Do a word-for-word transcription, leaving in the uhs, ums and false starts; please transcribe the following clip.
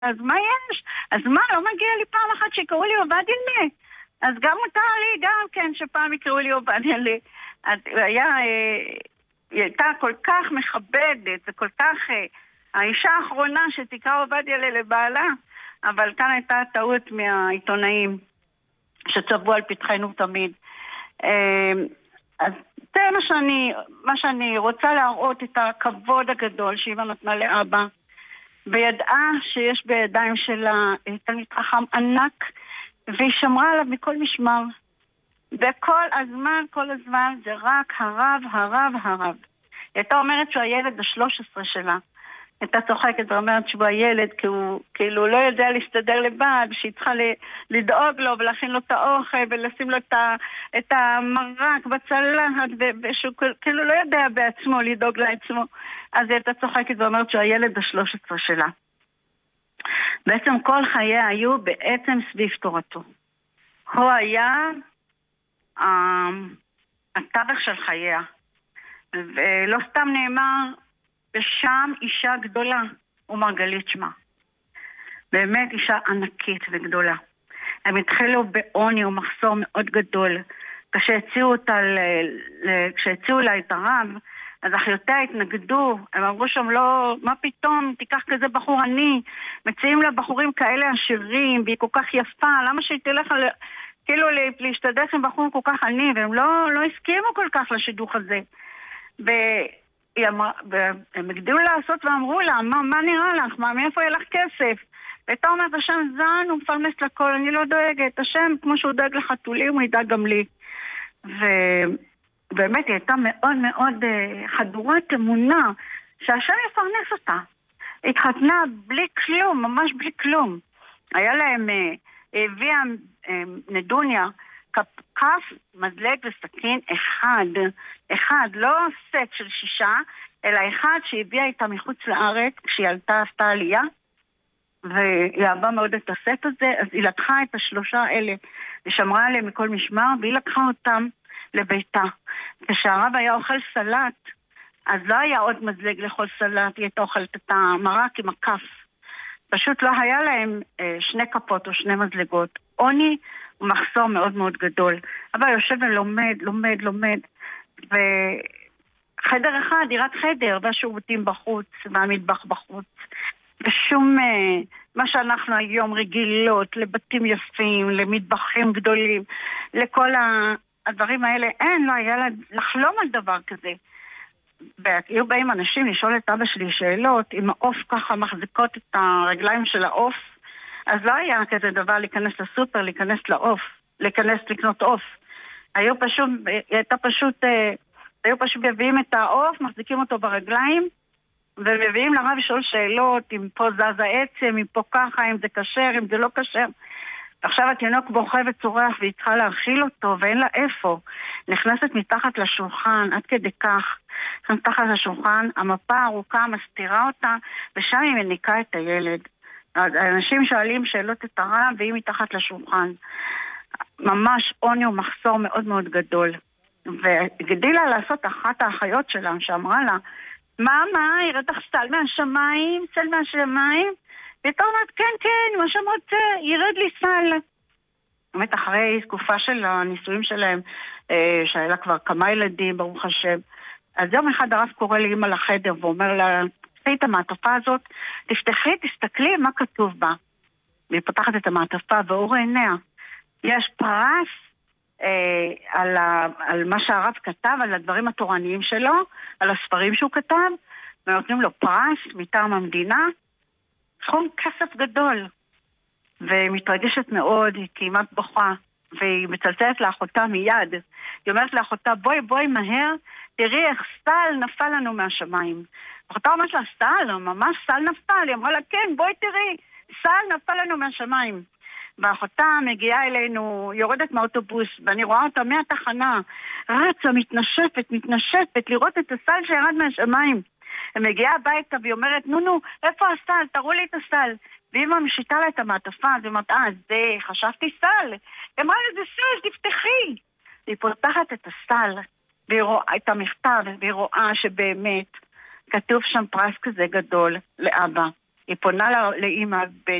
אז מה יש? אז מה, לא מגיע לי פעם אחת שיקראו לי עובדיה לי? אז גם מותר לי, גם כן, שפעם יקראו לי עובדיה לי. אז היה, היא הייתה כל כך מכבדת, וכל כך, האישה האחרונה שתקרא עובדיה לי לבעלה, אבל כאן הייתה טעות מהעיתונאים שצבו על פתחנו תמיד. אז זה מה שאני, מה שאני רוצה להראות, את הכבוד הגדול שאימא נתנה לאבא, וידעה שיש בידיים שלה תלמיד חכם ענק, והיא שמרה עליו מכל משמר. וכל הזמן, כל הזמן, זה רק הרב, הרב, הרב. היא הייתה אומרת שהוא הילד ה-שלוש עשרה שלה. הייתה צוחקת ואומרת שהוא הילד, כי הוא כאילו לא יודע להסתדר לבד, שהיא צריכה לדאוג לו ולהכין לו את האוכל ולשים לו את, ה, את המרק בצלחת, ושהוא כאילו לא יודע בעצמו לדאוג לעצמו. אז היא הייתה צוחקת ואומרת שהוא הילד ה-שלוש עשרה שלה. בעצם כל חייה היו בעצם סביב תורתו. הוא היה אה, התווך של חייה. ולא סתם נאמר, ושם אישה גדולה, ומרגלית שמה. באמת אישה ענקית וגדולה. הם התחילו בעוני ומחסור מאוד גדול. כשהציעו אותה, ל... ל... כשהציעו לה את הרב, אז אחיותיה התנגדו, הם אמרו שם לא, מה פתאום, תיקח כזה בחור עני, מציעים לה בחורים כאלה עשירים, והיא כל כך יפה, למה שהיא תלך על, כאילו להשתדך עם בחור כל כך עני, והם לא, לא הסכימו כל כך לשידוך הזה. והיא אמרה, והם הגדילו לעשות ואמרו לה, מה, מה נראה לך, מה, מאיפה יהיה לך כסף? והייתה אומרת, השם זן, הוא מפרנס לכל, אני לא דואגת, השם, כמו שהוא דואג לחתולים, הוא ידאג גם לי. ו... באמת היא הייתה מאוד מאוד uh, חדורת אמונה שהשם יפרנס אותה. היא התחתנה בלי כלום, ממש בלי כלום. היה להם, uh, הביאה uh, נדוניה, כף, מזלג וסכין אחד, אחד, לא סט של שישה, אלא אחד שהביאה איתה מחוץ לארץ כשהיא עלתה, עשתה עלייה, והיא אהבה מאוד את הסט הזה, אז היא לקחה את השלושה האלה, ושמרה עליהם מכל משמר, והיא לקחה אותם לביתה. כשהרב היה אוכל סלט, אז לא היה עוד מזלג לאכול סלט, היא הייתה אוכלת את המרק עם הכף. פשוט לא היה להם אה, שני כפות או שני מזלגות. עוני הוא מחסור מאוד מאוד גדול. אבל יושב ולומד, לומד, לומד, וחדר אחד, דירת חדר, והשירותים בחוץ, והמטבח בחוץ. ושום, אה, מה שאנחנו היום רגילות, לבתים יפים, למטבחים גדולים, לכל ה... הדברים האלה, אין, לא היה לה לחלום על דבר כזה. והיו באים אנשים לשאול את אבא שלי שאלות, אם העוף ככה מחזיקות את הרגליים של העוף, אז לא היה כזה דבר להיכנס לסופר, להיכנס לעוף, להיכנס לקנות עוף. היו פשוט, הייתה פשוט, היו פשוט מביאים את העוף, מחזיקים אותו ברגליים, ומביאים לרב לשאול שאלות, אם פה זז העצם, אם פה ככה, אם זה כשר, אם זה לא כשר. עכשיו התינוק בוכה וצורח והיא צריכה להאכיל אותו ואין לה איפה. נכנסת מתחת לשולחן, עד כדי כך, מתחת לשולחן, המפה הארוכה מסתירה אותה, ושם היא מניקה את הילד. האנשים שואלים שאלות את הרב והיא מתחת לשולחן. ממש עוני ומחסור מאוד מאוד גדול. והגדילה לעשות אחת האחיות שלה שאמרה לה, מה, מה, ירד לך סל מהשמיים, סל מהשמיים? ואתה אומרת, כן, כן, מה שם רוצה, ירד לי סל. באמת אחרי תקופה של הניסויים שלהם, אה, שהיה לה כבר כמה ילדים, ברוך השם, אז יום אחד הרב קורא לאמא לחדר ואומר לה, תפתחי את המעטפה הזאת, תפתחי, תסתכלי מה כתוב בה. והיא פותחת את המעטפה ואור עיניה. יש פרס אה, על, ה, על מה שהרב כתב, על הדברים התורניים שלו, על הספרים שהוא כתב, ונותנים לו פרס מטעם המדינה, סכום כסף גדול, ומתרגשת מאוד, היא כמעט בוכה, והיא מצלצלת לאחותה מיד. היא אומרת לאחותה, בואי בואי מהר, תראי איך סל נפל לנו מהשמיים. אחותה אומרת לה, סל, ממש סל נפל. היא אמרה לה, כן, בואי תראי, סל נפל לנו מהשמיים. ואחותה מגיעה אלינו, יורדת מהאוטובוס, ואני רואה אותה מהתחנה, רצה, מתנשפת, מתנשפת, לראות את הסל שירד מהשמיים. היא מגיעה הביתה והיא אומרת, נו נו, איפה הסל? תראו לי את הסל. ואמא משיתה לה את המעטפה, אז היא אומרת, אה, זה, חשבתי סל. היא אמרה לה, זה סל, תפתחי. היא פותחת את הסל, והיא רואה את המכתב, והיא רואה שבאמת כתוב שם פרס כזה גדול לאבא. היא פונה לאמא